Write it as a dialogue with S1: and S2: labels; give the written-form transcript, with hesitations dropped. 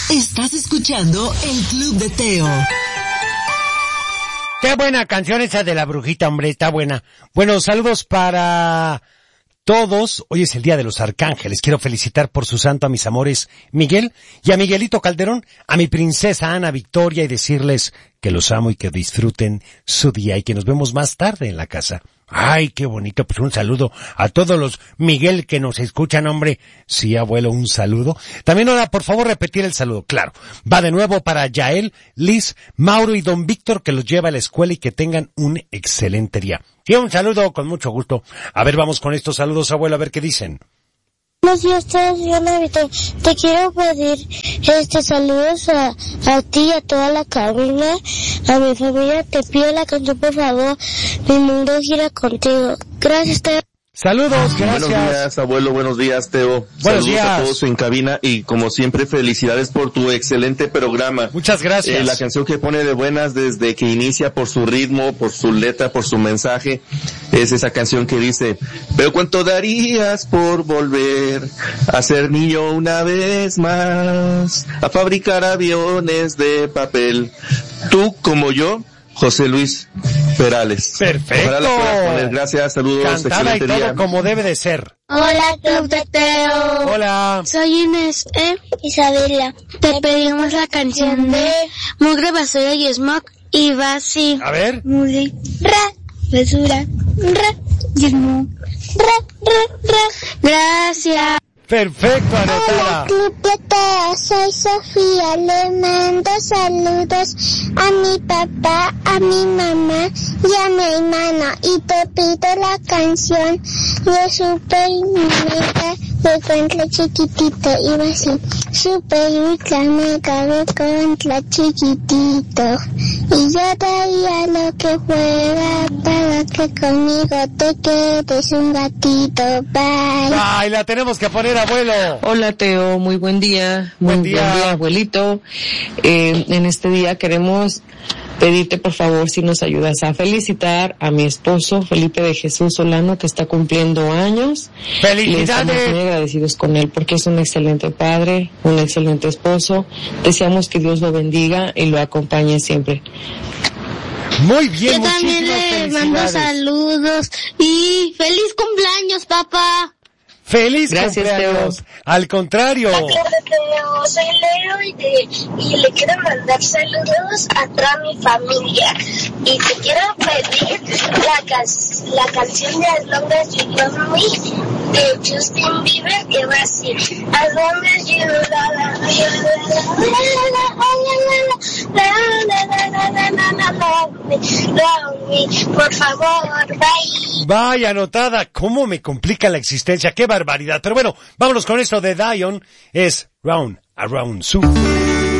S1: Estás escuchando el Club de Teo.
S2: Qué buena canción esa de la brujita, hombre, está buena. Bueno, saludos para todos. Hoy es el Día de los Arcángeles. Quiero felicitar por su santo a mis amores Miguel y a Miguelito Calderón, a mi princesa Ana Victoria, y decirles que los amo y que disfruten su día y que nos vemos más tarde en la casa. Ay, qué bonito. Pues un saludo a todos los Miguel que nos escuchan, hombre. Sí, abuelo, un saludo. También ahora, por favor, repetir el saludo. Claro, va de nuevo para Yael, Liz, Mauro y don Víctor, que los lleva a la escuela y que tengan un excelente día. Y un saludo con mucho gusto. A ver, vamos con estos saludos, abuelo, a ver qué dicen.
S3: Buenos días, te quiero pedir saludos a ti, a toda la cabina, a mi familia. Te pido la canción, por favor. Mi mundo gira contigo. Gracias, Teo.
S2: Saludos, gracias.
S4: Buenos días, abuelo, buenos días, Teo.
S2: Buenos días
S4: a todos en cabina y como siempre felicidades por tu excelente programa.
S2: Muchas gracias.
S4: La canción que pone de buenas desde que inicia, por su ritmo, por su letra, por su mensaje, es esa canción que dice: pero cuánto darías por volver a ser niño una vez más, a fabricar aviones de papel, tú como yo, José Luis Perales.
S2: Perfecto.
S4: Ojalá la puedas poner. Gracias, saludos,
S2: cantada
S4: excelente
S2: y todo
S4: día.
S2: como debe de ser.
S3: Hola, Club de Teo.
S2: Hola.
S3: Soy Inés, Isabela. Te pedimos la canción de Mugre, Basura y Smog y va así.
S2: A ver.
S3: Mugre, basura, y Smog. Gracias.
S2: Perfecto, anotada.
S3: Hola, Club de Teo, soy Sofía, le mando saludos a mi papá, a mi mamá y a mi hermano, y te pido la canción de Super Mega de Contra Chiquitito, y va así: Super Ultra Mega de Contra Chiquitito, y yo daría lo que fuera para que conmigo te quedes un gatito. Bye.
S2: Ay, la tenemos que poner, abuelo.
S5: Hola, Teo, muy buen día.
S2: Buen día,
S5: abuelito. En este día queremos pedirte, por favor, si nos ayudas a felicitar a mi esposo, Felipe de Jesús Solano, que está cumpliendo años.
S2: ¡Felicidades!
S5: Estamos muy agradecidos con él porque es un excelente padre, un excelente esposo. Deseamos que Dios lo bendiga y lo acompañe siempre.
S2: Muy bien,
S3: yo también le mando saludos y feliz cumpleaños, papá.
S2: ¡Feliz
S5: Gracias,
S2: cumpleaños!
S5: Teo.
S2: Al contrario.
S3: Soy Leo y le quiero mandar saludos a toda mi familia. Y te quiero pedir la canción de As Long As You Love Me de Justin Bieber, que va así: As long as you love me, por favor, bye.
S2: Vaya, anotada. ¿Cómo me complica la existencia? ¡Qué barbaridad! Pero bueno, vámonos con esto de Dion. Es Round Around Sue.